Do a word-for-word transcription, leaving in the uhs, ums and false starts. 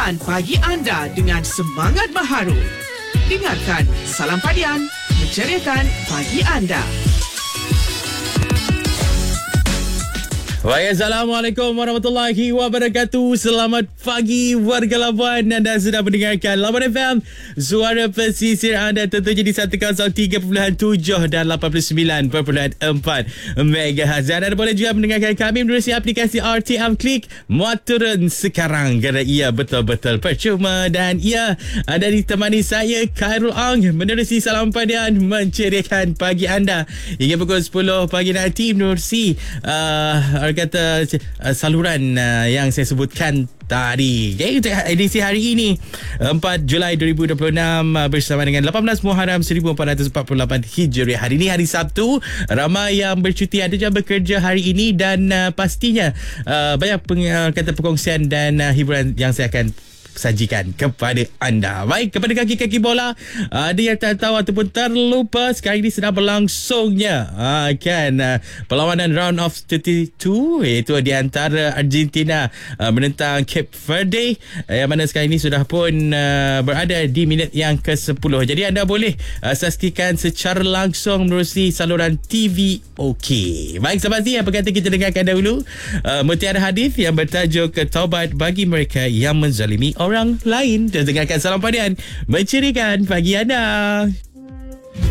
Mulakan pagi anda dengan semangat baharu. Dengarkan Salam Padian, menceriakan pagi anda. Baik, Assalamualaikum warahmatullahi wabarakatuh. Selamat pagi warga Labuan. Anda sedang mendengarkan Labuan F M, suara pesisir anda, tentunya di seratus tiga perpuluhan tujuh dan lapan puluh sembilan perpuluhan empat megahertz. Dan anda boleh juga mendengarkan kami melalui aplikasi R T M Klik. Muat turun sekarang kerana ia betul-betul percuma. Dan ia ada ditemani saya, Khairul Ang, menerusi Salam Padian, menceriakan pagi anda hingga pukul sepuluh pagi nanti menerusi uh, kata uh, saluran uh, yang saya sebutkan tadi. Jadi untuk edisi hari ini empat Julai dua ribu dua puluh enam uh, bersama dengan lapan belas Muharram seribu empat ratus empat puluh lapan Hijriah. Hari ini hari Sabtu, ramai yang bercuti, ada juga bekerja hari ini dan uh, pastinya uh, banyak peng, uh, kata perkongsian dan uh, hiburan yang saya akan sajikan kepada anda. Baik, kepada kaki-kaki bola, ada yang tak tahu ataupun terlupa, sekarang ini sedang berlangsungnya uh, kan uh, perlawanan round of tiga puluh dua, iaitu di antara Argentina uh, menentang Cape Verde, uh, yang mana sekarang ini sudah pun uh, berada di minit yang ke sepuluh. Jadi anda boleh uh, saksikan secara langsung menerusi saluran T V OK. Baik, sahabat Z, apa kata kita dengarkan dahulu uh, mutiara hadis yang bertajuk Taubat bagi mereka yang menzalimi orang lain. Dan dengarkan Salam Padian, menceriakan pagi anda.